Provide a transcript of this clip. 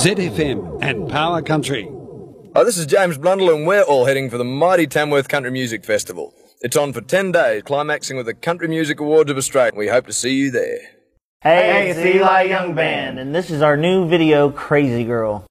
ZFM and Power Country. Oh, this is James Blundell, and we're all heading for the mighty Tamworth Country Music Festival. It's on for 10 days, climaxing with the Country Music Awards of Australia. We hope to see you there. Hey, it's the Eli Young Band, and this is our new video, Crazy Girl.